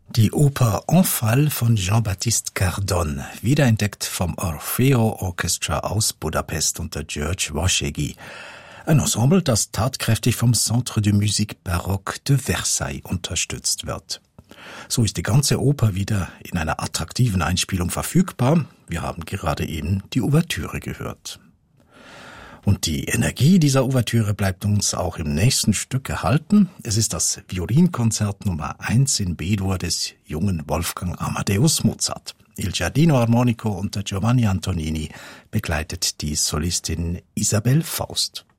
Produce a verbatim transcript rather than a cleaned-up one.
Die Oper Enfall von Jean-Baptiste Cardon, wiederentdeckt vom Orfeo Orchestra aus Budapest unter György Vasegi. Ein Ensemble, das tatkräftig vom Centre de Musique Baroque de Versailles unterstützt wird. So ist die ganze Oper wieder in einer attraktiven Einspielung verfügbar. Wir haben gerade eben die Ouvertüre gehört. Und die Energie dieser Ouvertüre bleibt uns auch im nächsten Stück erhalten. Es ist das Violinkonzert Nummer eins in B-Dur des jungen Wolfgang Amadeus Mozart. Il Giardino Armonico unter Giovanni Antonini begleitet die Solistin Isabel Faust.